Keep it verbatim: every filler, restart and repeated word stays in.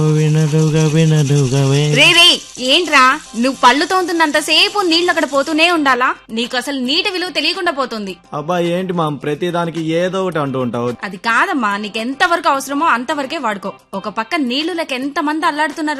వినడుగా వినడుగవే. రే రే ఏంట్రా నువ్వు పళ్ళు తోముతున్నంతసేపు నీళ్ళు అక్కడ పోతూనే ఉండాలా? నీకు అసలు నీటి విలువ తెలియకుండా పోతుంది. అబ్బా ఏంటి మామ్ ప్రతి దానికి ఏదో ఒకటి అంటూ ఉంటావు. అది కాదమ్మా, నీకెంత వరకు అవసరమో అంతవరకే వాడుకో. ఒక పక్క నీళ్లు లేక ఎంత మంది అల్లాడుతున్నారు.